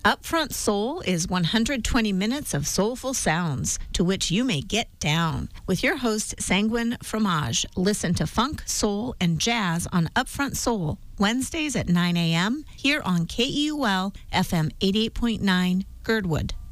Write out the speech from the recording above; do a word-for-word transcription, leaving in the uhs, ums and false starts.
Upfront Soul is one hundred twenty minutes of soulful sounds to which you may get down. With your host, Sanguine Fromage, listen to funk, soul, and jazz on Upfront Soul, Wednesdays at nine a.m. here on K E U L F M eighty-eight point nine, Girdwood.